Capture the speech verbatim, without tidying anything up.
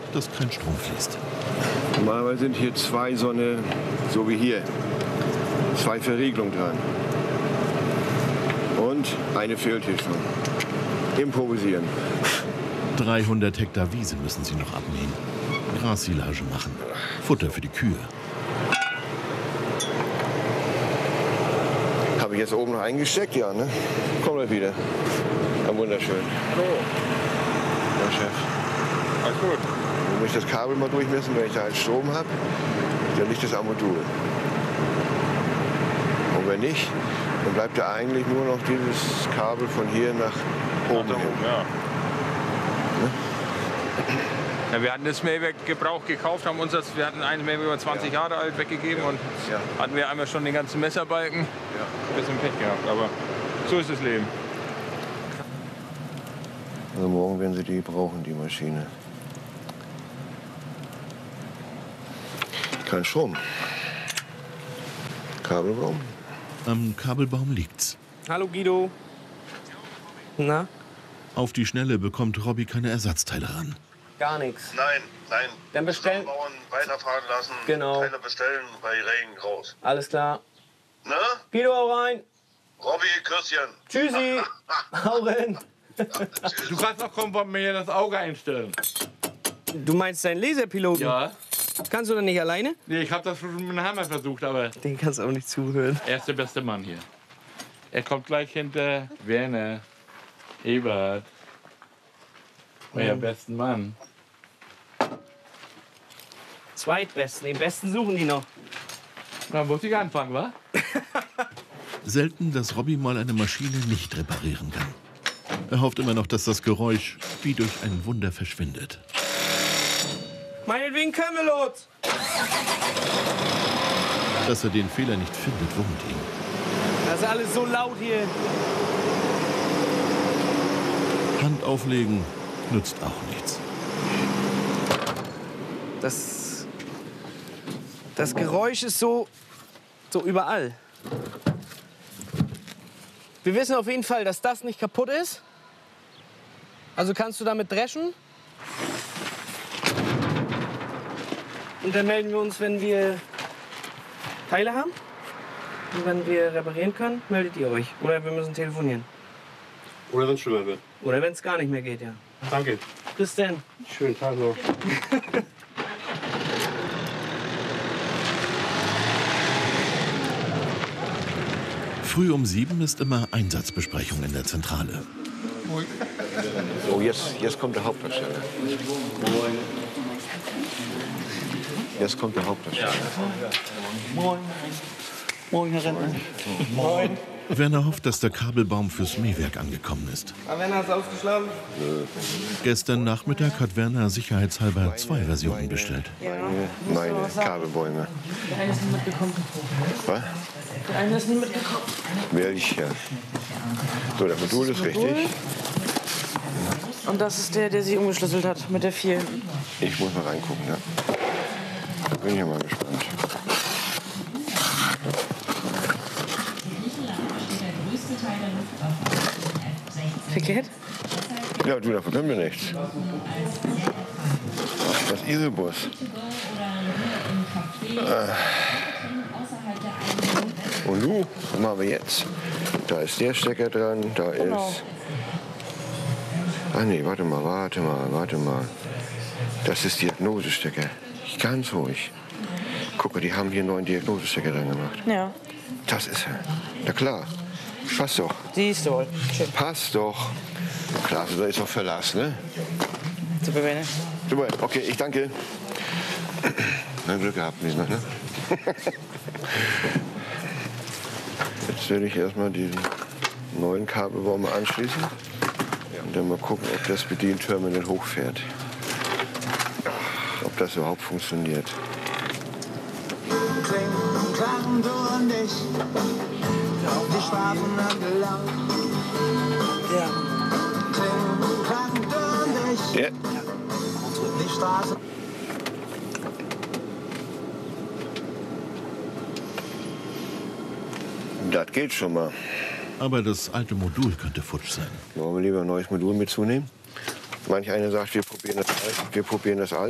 dass kein Strom fließt. Normalerweise sind hier zwei so eine, so wie hier, zwei Verriegelungen dran. Und eine fehlt hier schon. Improvisieren. dreihundert Hektar Wiese müssen sie noch abmähen. Grassilage machen. Futter für die Kühe. Habe ich jetzt oben noch eingesteckt? Ja, ne? Kommt gleich wieder. Ja, wunderschön. Hallo. Ja, Chef. Alles gut. Dann muss ich das Kabel mal durchmessen, wenn ich da einen Strom habe. Dann liegt das am Modul. Und wenn nicht, dann bleibt da eigentlich nur noch dieses Kabel von hier nach oben hin. Ja. Ja, wir hatten das Mähwerk Gebrauch gekauft, haben uns das, wir hatten eines Mähwerk über zwanzig Ja. Jahre alt weggegeben und Ja. hatten wir einmal schon den ganzen Messerbalken. Ja. Ein bisschen Pech gehabt, aber so ist das Leben. Also morgen werden sie die brauchen, die Maschine. Kein Strom. Kabelbaum. Am Kabelbaum liegt's. Hallo Guido. Na? Auf die Schnelle bekommt Robby keine Ersatzteile ran. Gar nichts. Nein, nein. Dann bestellen. Bauern weiterfahren lassen. Genau. Keiner bestellen bei Regen raus. Alles klar. Ne? Guido, hau rein. Robby, Küsschen. Tschüssi. Hau rein. Du kannst noch kommen, wollen wir hier das Auge einstellen. Du meinst deinen Laserpiloten? Ja. Kannst du denn nicht alleine? Nee, ich habe das schon mit dem Hammer versucht, aber Den kannst du auch nicht zuhören. er ist der beste Mann hier. Er kommt gleich hinter Werner, Ebert. Euer besten Mann. Zweitbesten. Den besten suchen die noch. Na, muss ich anfangen, wa? Selten, dass Robby mal eine Maschine nicht reparieren kann. Er hofft immer noch, dass das Geräusch wie durch ein Wunder verschwindet. Meinetwegen können wir los. Dass er den Fehler nicht findet, wundert ihn. Das ist alles so laut hier. Hand auflegen nützt auch nichts. Das, das Geräusch ist so, so überall. Wir wissen auf jeden Fall, dass das nicht kaputt ist. Also kannst du damit dreschen. Und dann melden wir uns, wenn wir Teile haben. Und wenn wir reparieren können, meldet ihr euch. Oder wir müssen telefonieren. Oder wenn es schlimmer wird. Oder wenn es gar nicht mehr geht, ja. Danke. Bis dann. Schönen Tag noch. Früh um sieben ist immer Einsatzbesprechung in der Zentrale. Oh, jetzt, jetzt kommt der Hauptdarsteller. Jetzt kommt der Hauptdarsteller. Moin. Moin, Herr Rentner. Moin. Werner hofft, dass der Kabelbaum fürs Mähwerk angekommen ist. Aber Werner, hast du ausgeschlafen? Gestern Nachmittag hat Werner sicherheitshalber zwei Versionen bestellt. Meine, meine Kabelbäume. Der eine ist nie mitgekommen. Was? Der eine ist nie mitgekommen. Welcher? So, der Modul ist richtig. Und das ist der, der sie umgeschlüsselt hat mit der vier. Ich muss mal reingucken, ja. Bin ich mal gespannt. Verkehrt? Ja, du, dafür können wir nichts. Das Isobus. Äh. Und du, was machen wir jetzt? Da ist der Stecker dran, da ist... Ah nee, warte mal, warte mal, warte mal. Das ist Diagnosestecker. Ganz ruhig. Guck mal, die haben hier einen neuen Diagnosestecker dran gemacht. Ja. Das ist er. Na klar. Passt doch. Siehst du wohl. Schön. Passt doch. Klar, da ist doch Verlass, ne? Super, Werner. Super, okay, ich danke. Na, Glück gehabt, Miesner, ne? Jetzt werde ich erstmal diesen neuen Kabelbaum mal anschließen. Und dann mal gucken, ob das Bedienterminal hochfährt. Ob das überhaupt funktioniert. Klingen, klang du und ich, die Strafen angelangt. Ja. Klingen, klang du und ich, Ja. die Straße. Das geht schon mal. Aber das alte Modul könnte futsch sein. Wollen wir lieber ein neues Modul mitzunehmen? Manch einer sagt, wir probieren das, wir probieren das